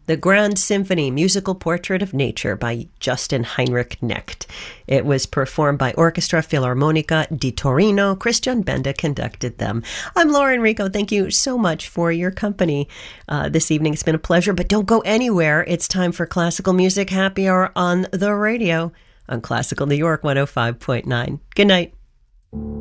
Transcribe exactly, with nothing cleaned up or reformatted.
The Grand Symphony, Musical Portrait of Nature by Justin Heinrich Knecht. It was performed by Orchestra Filarmonica di Torino. Christian Benda conducted them. I'm Lauren Rico. Thank you so much for your company uh, this evening. It's been a pleasure, but don't go anywhere. It's time for Classical Music Happy Hour on the radio on Classical New York one oh five point nine. Good night.